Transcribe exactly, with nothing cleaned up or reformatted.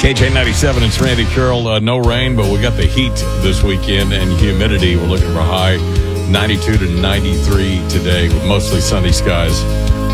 K J ninety-seven, it's Randy Carroll. Uh, no rain, but we got the heat this weekend and humidity. We're looking for high ninety-two to ninety-three today with mostly sunny skies.